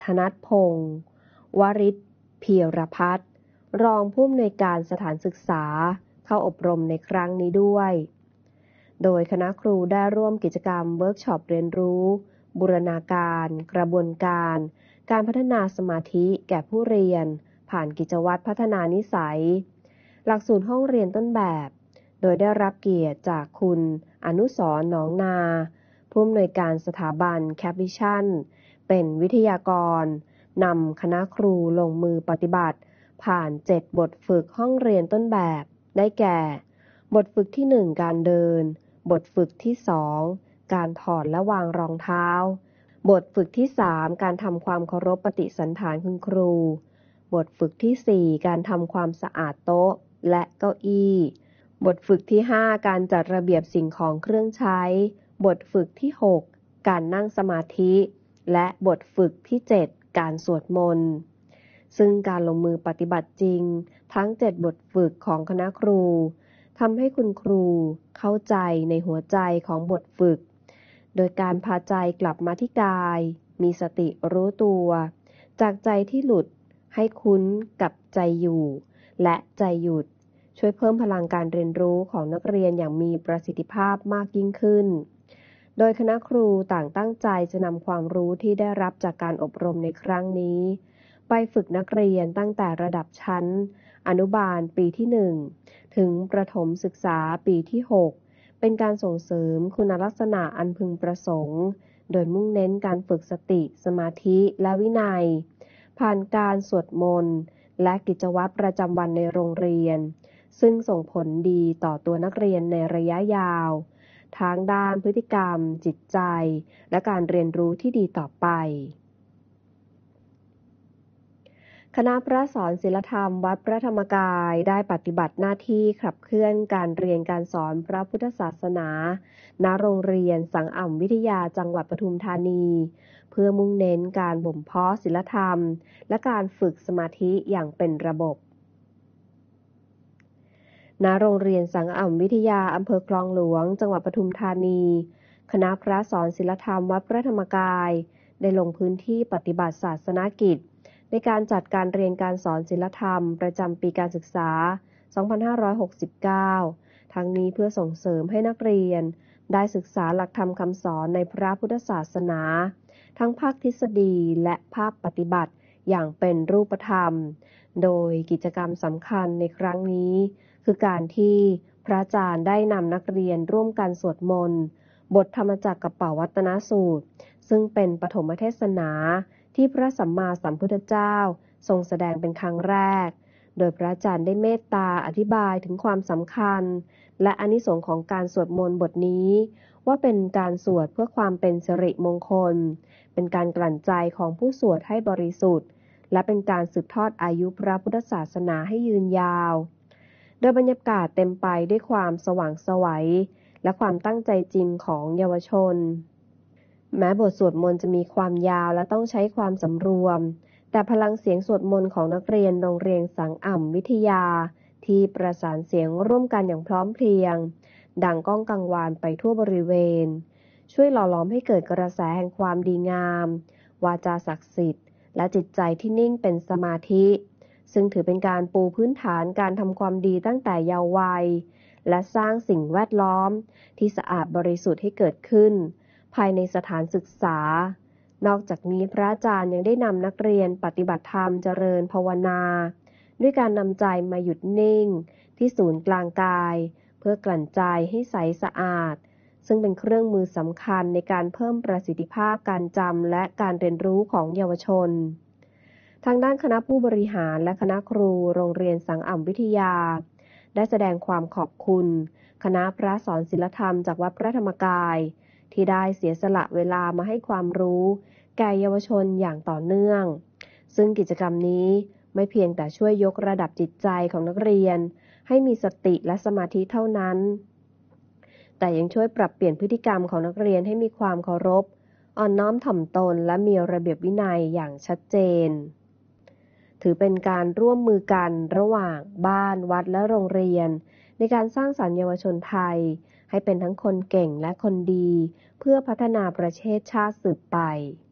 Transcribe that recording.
ธนัทพงศ์วริศพีรพัฒน์รองผู้อำนวยการสถานศึกษาเข้าอบรมในครั้งนี้ด้วยโดยคณะครูได้ร่วมกิจกรรมเวิร์กช็อปเรียนรู้บูรณาการกระบวนการการพัฒนาสมาธิแก่ผู้เรียนผ่านกิจวัตรพัฒนานิสัยหลักสูตรห้องเรียนต้นแบบโดยได้รับเกียรติจากคุณอนุสรณ์หนองนาผู้อำนวยการสถาบันแคปวิชั่นเป็นวิทยากรนำคณะครูลงมือปฏิบัติผ่าน7บทฝึกห้องเรียนต้นแบบได้แก่บทฝึกที่1การเดินบทฝึกที่2การถอดและวางรองเท้าบทฝึกที่3การทำความเคารพปฏิสันถานคุณครูบทฝึกที่4การทำความสะอาดโต๊ะและเก้าอี้บทฝึกที่5การจัดระเบียบสิ่งของเครื่องใช้บทฝึกที่6การนั่งสมาธิและบทฝึกที่7การสวดมนต์ซึ่งการลงมือปฏิบัติจริงทั้ง7บทฝึกของคณะครูทำให้คุณครูเข้าใจในหัวใจของบทฝึกโดยการพาใจกลับมาที่กายมีสติรู้ตัวจากใจที่หลุดให้คุ้นกับใจอยู่และใจหยุดช่วยเพิ่มพลังการเรียนรู้ของนักเรียนอย่างมีประสิทธิภาพมากยิ่งขึ้นโดยคณะครูต่างตั้งใจจะนำความรู้ที่ได้รับจากการอบรมในครั้งนี้ไปฝึกนักเรียนตั้งแต่ระดับชั้นอนุบาลปีที่1ถึงประถมศึกษาปีที่6เป็นการส่งเสริมคุณลักษณะอันพึงประสงค์โดยมุ่งเน้นการฝึกสติสมาธิและวินัยผ่านการสวดมนต์และกิจวัตรประจำวันในโรงเรียนซึ่งส่งผลดีต่อตัวนักเรียนในระยะยาวทางด้านพฤติกรรมจิตใจและการเรียนรู้ที่ดีต่อไปคณะพระสอนศีลธรรมวัดพระธรรมกายได้ปฏิบัติหน้าที่ขับเคลื่อนการเรียนการสอนพระพุทธศาสนาณโรงเรียนสังอ่ำวิทยาจังหวัดปทุมธานีเพื่อมุ่งเน้นการบ่มเพาะศีลธรรมและการฝึกสมาธิอย่างเป็นระบบณโรงเรียนสังอ่ำวิทยาอำเภอคลองหลวงจังหวัดปทุมธานีคณะพระสอนศีลธรรมวัดพระธรรมกายได้ลงพื้นที่ปฏิบัติศาสนกิจในการจัดการเรียนการสอนศีลธรรมประจำปีการศึกษา 2569 ทั้งนี้เพื่อส่งเสริมให้นักเรียนได้ศึกษาหลักธรรมคำสอนในพระพุทธศาสนาทั้งภาคทฤษฎีและภาคปฏิบัติอย่างเป็นรูปธรรมโดยกิจกรรมสำคัญในครั้งนี้คือการที่พระอาจารย์ได้นำนักเรียนร่วมกันสวดมนต์บทธรรมจักรกัปปวัตตนสูตรซึ่งเป็นปฐมเทศนาที่พระสัมมาสัมพุทธเจ้าทรงแสดงเป็นครั้งแรกโดยพระอาจารย์ได้เมตตาอธิบายถึงความสำคัญและอานิสงส์ของการสวดมนต์บทนี้ว่าเป็นการสวดเพื่อความเป็นสิริมงคลเป็นการกลั่นใจของผู้สวดให้บริสุทธิ์และเป็นการสืบทอดอายุพระพุทธศาสนาให้ยืนยาวโดยบรรยากาศเต็มไปด้วยความสว่างไสวและความตั้งใจจริงของเยาวชนแม้บทสวดมนต์จะมีความยาวและต้องใช้ความสำรวมแต่พลังเสียงสวดมนต์ของนักเรียนโรงเรียนสังอ่ำวิทยาที่ประสานเสียงร่วมกันอย่างพร้อมเพรียงดังก้องกังวานไปทั่วบริเวณช่วยหล่อหลอมให้เกิดกระแสแห่งความดีงามวาจาศักดิ์สิทธิ์และจิตใจที่นิ่งเป็นสมาธิซึ่งถือเป็นการปูพื้นฐานการทำความดีตั้งแต่เยาว์วัยและสร้างสิ่งแวดล้อมที่สะอาดบริสุทธิ์ให้เกิดขึ้นภายในสถานศึกษานอกจากนี้พระอาจารย์ยังได้นำนักเรียนปฏิบัติธรรมเจริญภาวนาด้วยการนำใจมาหยุดนิ่งที่ศูนย์กลางกายเพื่อกลั่นใจให้ใสสะอาดซึ่งเป็นเครื่องมือสำคัญในการเพิ่มประสิทธิภาพการจำและการเรียนรู้ของเยาวชนทางด้านคณะผู้บริหารและคณะครูโรงเรียนสังอ่ำวิทยาได้แสดงความขอบคุณคณะพระสอนศีลธรรมจากวัดพระธรรมกายที่ได้เสียสละเวลามาให้ความรู้แก่เยาวชนอย่างต่อเนื่องซึ่งกิจกรรมนี้ไม่เพียงแต่ช่วยยกระดับจิตใจของนักเรียนให้มีสติและสมาธิเท่านั้นแต่ยังช่วยปรับเปลี่ยนพฤติกรรมของนักเรียนให้มีความเคารพอ่อนน้อมถ่อมตนและมีระเบียบวินัยอย่างชัดเจนถือเป็นการร่วมมือกันระหว่างบ้านวัดและโรงเรียนในการสร้างสรรค์เยาวชนไทยให้เป็นทั้งคนเก่งและคนดีเพื่อพัฒนาประเทศชาติสืบไป